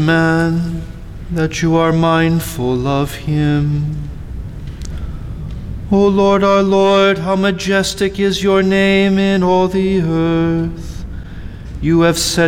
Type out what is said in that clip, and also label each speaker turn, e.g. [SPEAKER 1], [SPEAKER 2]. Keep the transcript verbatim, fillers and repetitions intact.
[SPEAKER 1] man, that you are mindful of him. O Lord, our Lord, how majestic is your name in all the earth. You have set